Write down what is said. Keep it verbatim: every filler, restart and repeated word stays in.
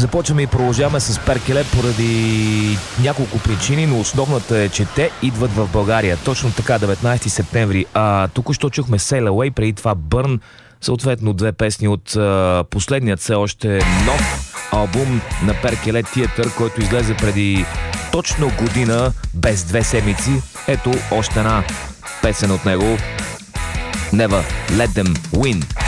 Започваме и продължаваме с Перкеле поради няколко причини, но основната е, че те идват в България. Точно така, деветнайсети септември. А току-що чухме Sail Away, преди това Burn, съответно две песни от а, последният все още нов албум на Перкеле Theater, който излезе преди точно година, без две седмици. Ето още една песен от него. Never Let Them Win.